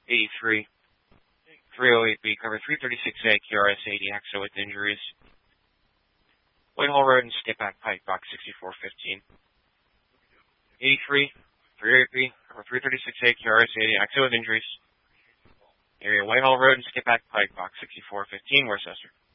83, 308B, cover 336A, QRS 80, AXO with injuries. Whitehall Road and Skippack Pike, box 6415. 83, 308B, cover 336A, QRS 80, AXO with injuries. Area Whitehall Road and Skippack Pike, box 6415, Worcester.